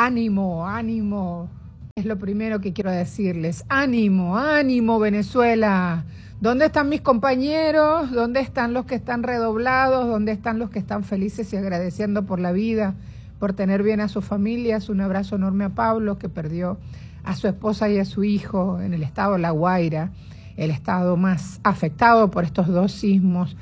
Ánimo, ánimo. Es lo primero que quiero decirles. Ánimo, ánimo, Venezuela. ¿Dónde están mis compañeros? ¿Dónde están los que están redoblados? ¿Dónde están los que están felices y agradeciendo por la vida, por tener bien a sus familias? Un abrazo enorme a Pablo, que perdió a su esposa y a su hijo en el estado de La Guaira, el estado más afectado por estos dos sismos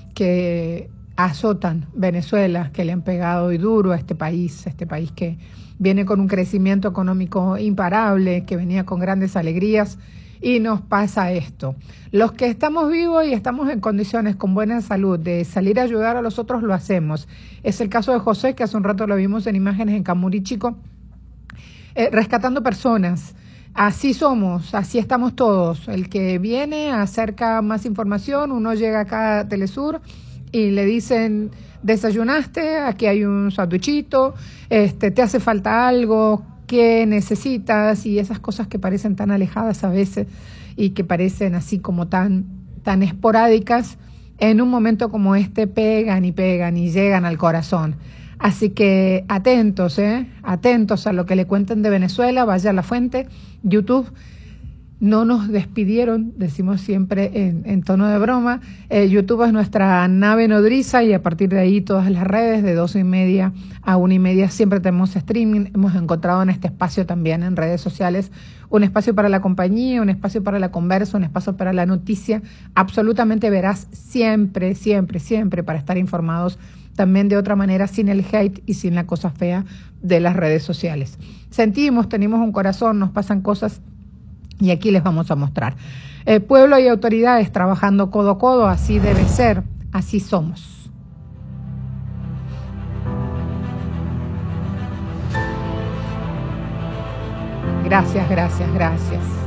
que azotan Venezuela, que le han pegado y duro a este país que viene con un crecimiento económico imparable, que venía con grandes alegrías, y nos pasa esto. Los que estamos vivos y estamos en condiciones con buena salud de salir a ayudar a los otros, lo hacemos. Es el caso de José, que hace un rato lo vimos en imágenes en Camurichico, rescatando personas. Así somos, así estamos todos. El que viene acerca más información, uno llega acá a Telesur y le dicen: desayunaste, aquí hay un sanduichito, te hace falta algo, ¿qué necesitas? Y esas cosas que parecen tan alejadas a veces y que parecen así como tan esporádicas, en un momento como este pegan y llegan al corazón. Así que atentos, atentos a lo que le cuenten de Venezuela. Vaya a la fuente, YouTube. No nos despidieron, decimos siempre en tono de broma. YouTube es nuestra nave nodriza y a partir de ahí todas las redes de 12:30 a 1:30 siempre tenemos streaming. Hemos encontrado en este espacio también en redes sociales un espacio para la compañía, un espacio para la conversa, un espacio para la noticia absolutamente veraz, siempre, siempre, siempre, para estar informados también de otra manera, sin el hate y sin la cosa fea de las redes sociales. Sentimos, tenemos un corazón, nos pasan cosas y aquí les vamos a mostrar. Pueblo y autoridades trabajando codo a codo, así debe ser, así somos. Gracias, gracias, gracias.